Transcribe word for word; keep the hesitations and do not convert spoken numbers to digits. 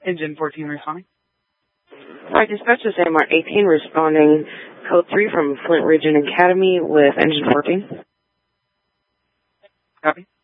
Engine fourteen responding. Hi, dispatch is A M R eighteen responding code three from Flint Region Academy with engine fourteen. Copy.